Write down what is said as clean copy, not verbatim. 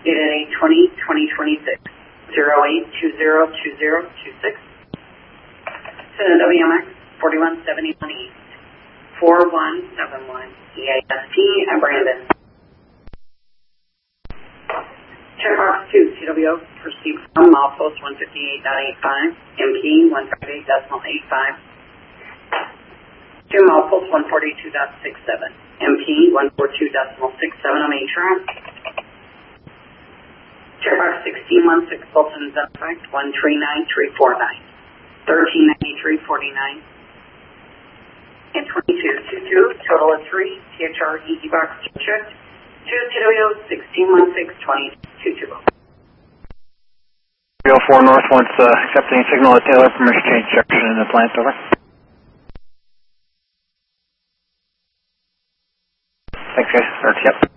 Date 8/20/2026. 08202026. To WMX 4171 East. 4171 EAST and Brandon. Checkbox 2, TWO, received from milepost 158.85, MP 158.85, to milepost 142.67, MP 142.67 on A-Track. Checkbox 1616, Fulton is effect 139349, 139349, and 2222, total of 3, THR EZ box checked. 2 TWO 1616 2022. 304 North wants accepting signal at Taylor, permission change section in the plant, over. Thanks guys, yep.